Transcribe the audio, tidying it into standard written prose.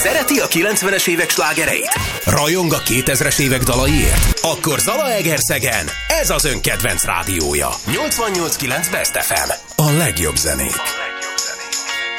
Szereti a 90-es évek slágereit? Rajong a 2000-es évek dalaiért? Akkor Zalaegerszegen ez az ön kedvenc rádiója. 88.9 Best FM. A legjobb zenék.